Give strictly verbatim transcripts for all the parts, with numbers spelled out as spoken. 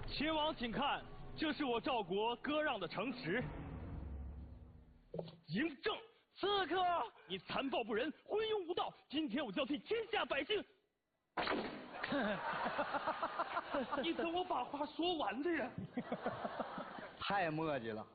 秦王，请看，这是我赵国割让的城池。嬴政，刺客，你残暴不仁，昏庸无道，今天我就要替天下百姓。你等我把话说完的呀！ 太磨叽了，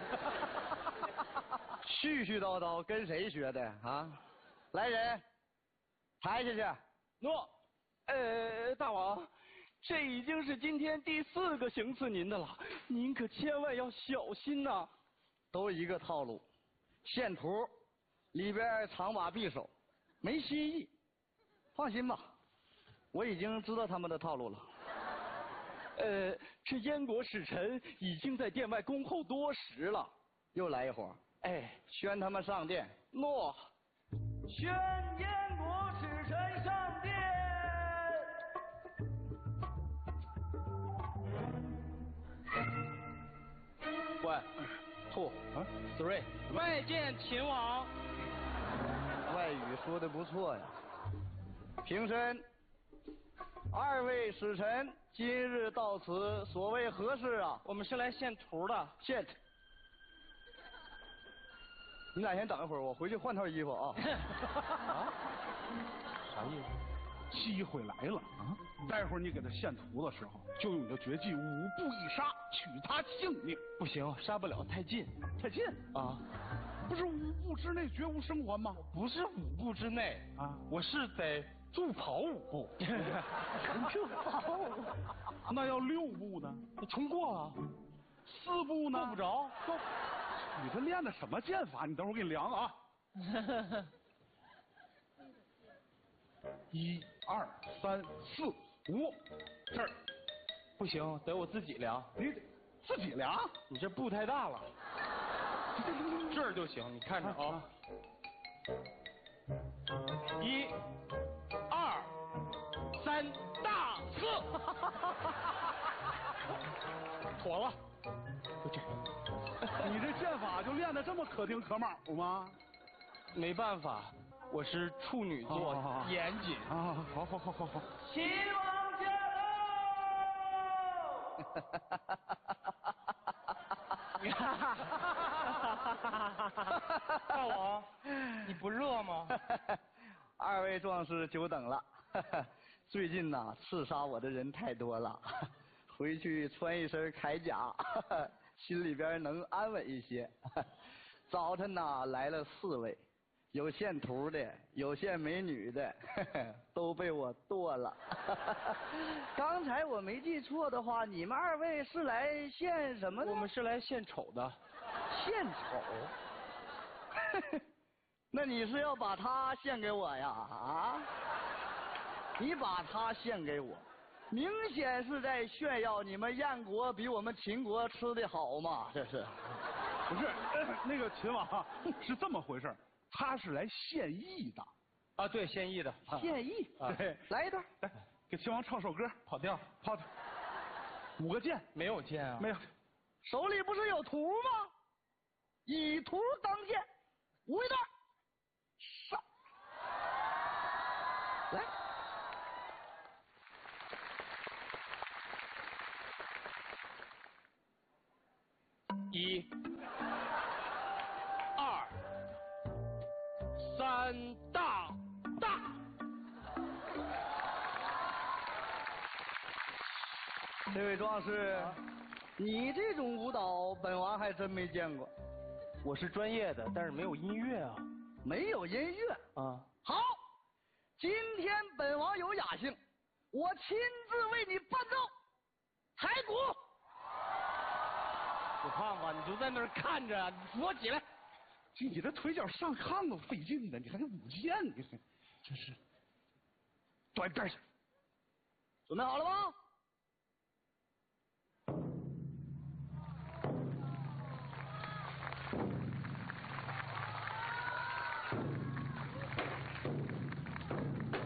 絮絮叨叨，跟谁学的啊？来人，抬下去。 诺。呃，大王，这已经是今天第四个行刺您的了，您可千万要小心呐、啊。 都一个套路，线图里边藏把匕首，没新意。放心吧，我已经知道他们的套路了。 呃，这燕国使臣已经在殿外恭候多时了。 又来一伙， 哎， 宣他们上殿。 诺。宣燕国使臣上殿。One, two, three， 拜见秦王。 外语说的不错呀。平身。二位使臣今日到此，所谓何事啊？ 我们是来献图的。 献。你俩先等一会儿，我回去换套衣服啊。 啊？啥意思？机会来了啊！待会儿你给他献图的时候，就用你的绝技五步一杀，取他性命。 不行，杀不了，太近， 太近啊！ 不是五步之内绝无生还吗？ 不是五步之内啊， 我是得助跑五步。 助跑五步，那要六步呢？ 你重过啊？ 四步呢？ 够不着。 够。你这练的什么剑法？你等会儿我给你量啊。一二三四五，这儿不行，得我自己量。 你得自己量？ 你这步太大了。这儿就行，你看着啊。一、二、三，大四，妥了。就这。 你这剑法就练得这么可丁可卯吗？ 没办法。我是处女座， 哦、 严谨啊！好好好好好。 秦王驾到！大王，你不热吗？ 二位壮士久等了。最近呐、啊，刺杀我的人太多了，回去穿一身铠甲，心里边能安稳一些。早晨呐、啊，来了四位。有献图的，有献美女的，呵呵都被我剁了。刚才我没记错的话，你们二位是来献什么的？ 我们是来献丑的。 献丑？那你是要把他献给我呀？啊？你把他献给我，明显是在炫耀你们燕国比我们秦国吃的好嘛？这是？ 不是，呃、那个秦王是这么回事。他是来献艺的， 啊，对，献艺的， 献艺， 啊、对， 来一段， 来，给秦王唱首歌， 跑调， 跑调，五个键， 没有键啊， 没有， 手里不是有图吗？以图当剑，舞一段，上，来， 一，二。三大大， 这位壮士，你这种舞蹈本王还真没见过。 我是专业的，但是没有音乐啊。 没有音乐啊？ 好，今天本王有雅兴，我亲自为你伴奏踩鼓。 小胖子，你就在那儿看着，你扶我起来。 你这腿脚上炕都费劲的，你还舞剑，你真是。转这儿去。 准备好了吗？